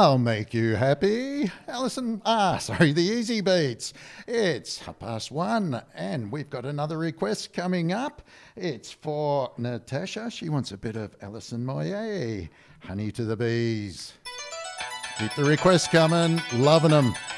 I'll make you happy. The Easy Beats. It's 1:30 and we've got another request coming up. It's for Natasha. She wants a bit of Alison Moyet, Honey to the Bees. Keep the requests coming. Loving them.